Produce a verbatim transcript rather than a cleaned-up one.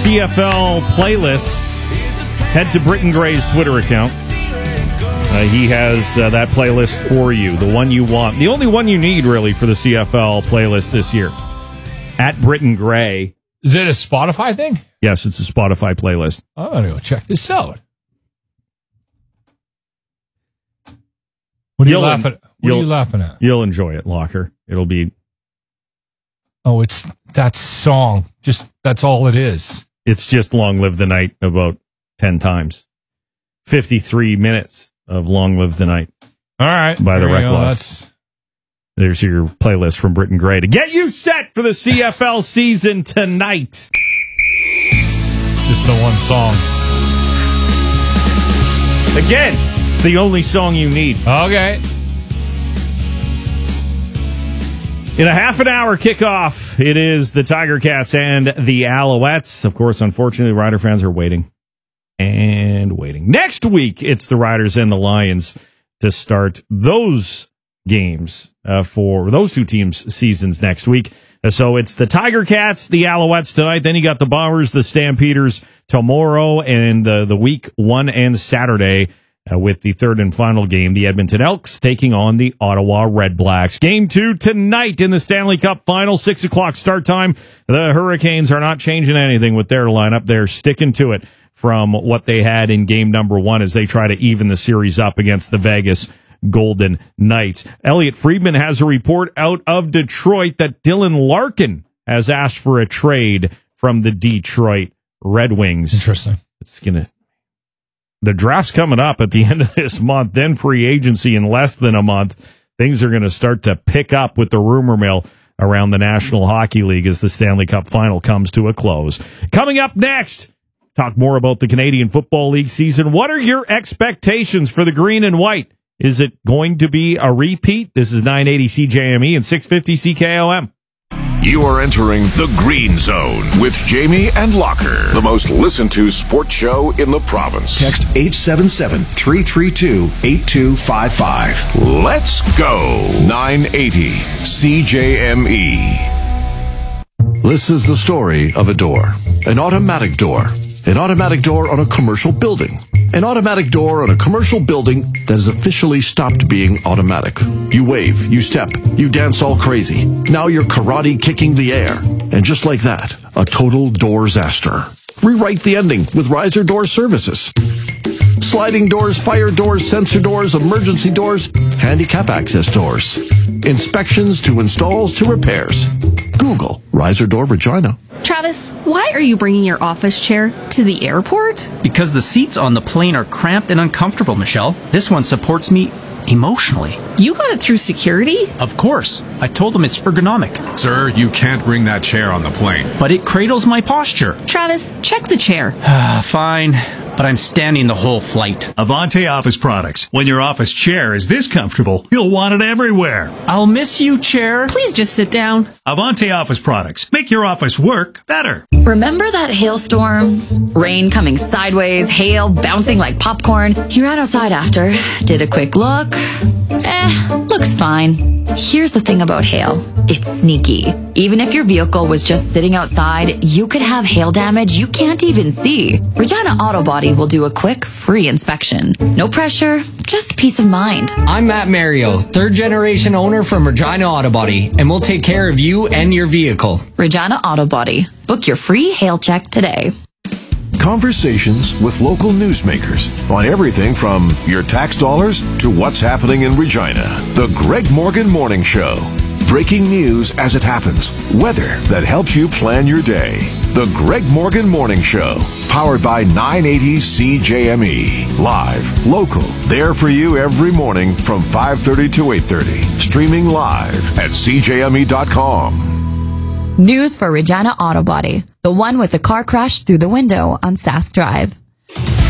C F L playlist, head to Britton Gray's Twitter account. Uh, he has uh, that playlist for you, the one you want. The only one you need, really, for the C F L playlist this year. At Britton Gray. Is it a Spotify thing? Yes, it's a Spotify playlist. I'm going to go check this out. What are you You'll laughing at? What are you laughing at? You'll enjoy it, Locker. It'll be... Oh, it's that song. Just, that's all it is. It's just Long Live the Night about ten times. fifty-three minutes of Long Live the Night. All right. By the Reckless. That's... There's your playlist from Britton Gray to get you set for the C F L season tonight. Just the one song. Again, it's the only song you need. Okay. In a half an hour kickoff, it is the Tiger Cats and the Alouettes. Of course, unfortunately, Rider fans are waiting and waiting. Next week, it's the Riders and the Lions to start those games uh, for those two teams' seasons next week. So it's the Tiger Cats, the Alouettes tonight. Then you got the Bombers, the Stampeders tomorrow, and the, the week one and Saturday uh, with the third and final game, the Edmonton Elks taking on the Ottawa Red Blacks. Game two tonight in the Stanley Cup Final, six o'clock start time. The Hurricanes are not changing anything with their lineup. They're sticking to it from what they had in game number one as they try to even the series up against the Vegas Golden Knights. Elliot Friedman has a report out of Detroit that Dylan Larkin has asked for a trade from the Detroit Red Wings. Interesting. It's gonna. The draft's coming up at the end of this month, then free agency in less than a month. Things are going to start to pick up with the rumor mill around the National Hockey League as the Stanley Cup Final comes to a close. Coming up next, talk more about the Canadian Football League season. What are your expectations for the green and white? Is it going to be a repeat? This is nine eighty C J M E and six fifty C K O M. You are entering the Green Zone with Jamie and Locker, the most listened to sports show in the province. Text eight seven seven, three three two, eight two five five. Let's go. nine eighty C J M E. This is the story of a door. An automatic door. An automatic door on a commercial building. An automatic door on a commercial building that has officially stopped being automatic. You wave, you step, you dance all crazy. Now you're karate kicking the air. And just like that, a total door-zaster. Rewrite the ending with Riser Door Services. Sliding doors, fire doors, sensor doors, emergency doors, handicap access doors. Inspections to installs to repairs. Google Riser Door Regina. Travis, why are you bringing your office chair to the airport? Because the seats on the plane are cramped and uncomfortable, Michelle. This one supports me emotionally. You got it through security? Of course. I told them it's ergonomic. Sir, you can't bring that chair on the plane. But it cradles my posture. Travis, check the chair. Fine, but I'm standing the whole flight. Avante Office Products. When your office chair is this comfortable, you'll want it everywhere. I'll miss you, chair. Please just sit down. Avante Office Products. Make your office work better. Remember that hailstorm? Rain coming sideways, hail bouncing like popcorn. You ran outside after, did a quick look. Eh, looks fine. Here's the thing about hail. It's sneaky. Even if your vehicle was just sitting outside, you could have hail damage you can't even see. Regina Auto Body will do a quick, free inspection. No pressure, just peace of mind. I'm Matt Mario, third generation owner from Regina Auto Body, and we'll take care of you and your vehicle. Regina Auto Body. Book your free hail check today. Conversations with local newsmakers on everything from your tax dollars to what's happening in Regina. The Greg Morgan Morning Show. Breaking news as it happens. Weather that helps you plan your day. The Greg Morgan Morning Show. Powered by nine eighty C J M E. Live, local, there for you every morning from five thirty to eight thirty. Streaming live at C J M E dot com. News for Regina Auto Body, the one with the car crash through the window on Sask Drive.